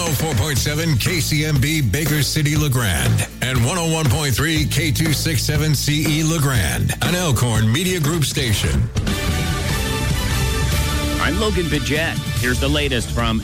104.7 KCMB Baker City LeGrand and 101.3 K267CE LeGrand, an Elkhorn Media Group station. I'm Logan Bidget. Here's the latest from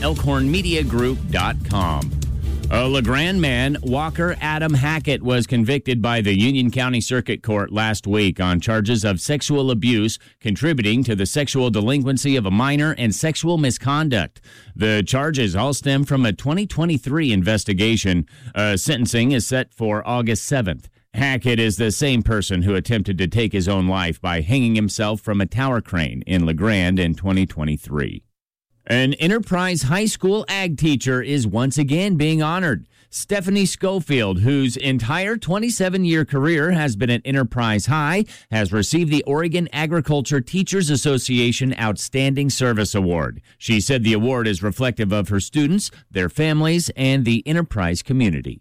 ElkhornMediaGroup.com. A LeGrand man, Walker Adam Hackett, was convicted by the Union County Circuit Court last week on charges of sexual abuse, contributing to the sexual delinquency of a minor, and sexual misconduct. The charges all stem from a 2023 investigation. Sentencing is set for August 7th. Hackett is the same person who attempted to take his own life by hanging himself from a tower crane in LeGrand in 2023. An Enterprise High School ag teacher is once again being honored. Stephanie Schofield, whose entire 27-year career has been at Enterprise High, has received the Oregon Agriculture Teachers Association Outstanding Service Award. She said the award is reflective of her students, their families, and the Enterprise community.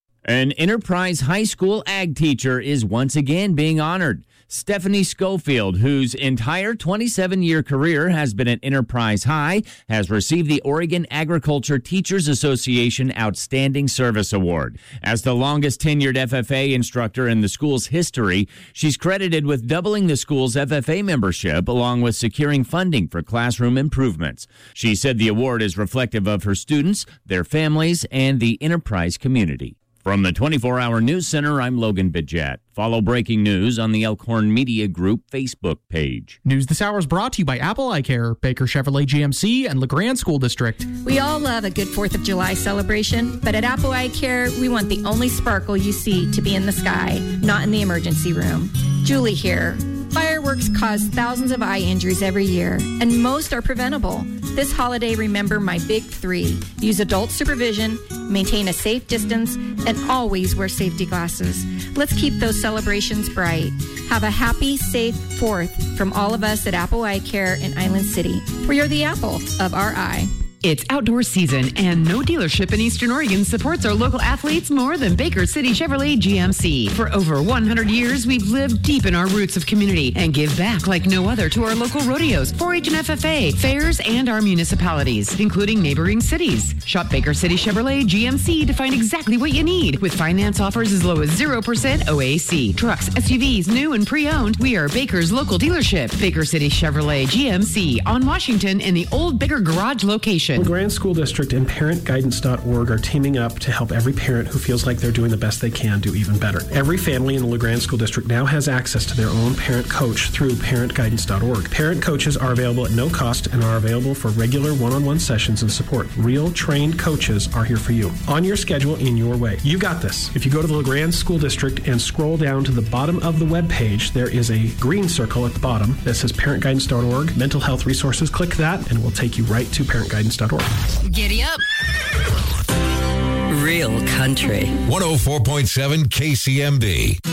An Enterprise High School ag teacher is once again being honored. Stephanie Schofield, whose entire 27-year career has been at Enterprise High, has received the Oregon Agriculture Teachers Association Outstanding Service Award. As the longest tenured FFA instructor in the school's history, she's credited with doubling the school's FFA membership, along with securing funding for classroom improvements. She said the award is reflective of her students, their families, and the Enterprise community. From the 24-Hour News Center, I'm Logan Bidget. Follow breaking news on the Elkhorn Media Group Facebook page. News this hour is brought to you by Apple Eye Care, Baker Chevrolet GMC, and LeGrand School District. We all love a good 4th of July celebration, but at Apple Eye Care, we want the only sparkle you see to be in the sky, not in the emergency room. Julie here. Fireworks cause thousands of eye injuries every year, and most are preventable. This holiday, remember my big 3. Use adult supervision, maintain a safe distance, and always wear safety glasses. Let's keep those celebrations bright. Have a happy, safe 4th from all of us at Apple Eye Care in Island City, where you're the apple of our eye. It's outdoor season, and no dealership in Eastern Oregon supports our local athletes more than Baker City Chevrolet GMC. For over 100 years, we've lived deep in our roots of community and give back like no other to our local rodeos, 4-H and FFA, fairs, and our municipalities, including neighboring cities. Shop Baker City Chevrolet GMC to find exactly what you need, with finance offers as low as 0% OAC. Trucks, SUVs, new and pre-owned, we are Baker's local dealership. Baker City Chevrolet GMC on Washington in the Old Baker Garage location. LeGrand School District and ParentGuidance.org are teaming up to help every parent who feels like they're doing the best they can do even better. Every family in the LeGrand School District now has access to their own parent coach through ParentGuidance.org. Parent coaches are available at no cost and are available for regular one-on-one sessions and support. Real trained coaches are here for you, on your schedule, in your way. You got this. If you go to the LeGrand School District and scroll down to the bottom of the web page, there is a green circle at the bottom that says ParentGuidance.org, mental health resources. Click that and it will take you right to ParentGuidance.org. Giddy up. Real country. 104.7 KCMB.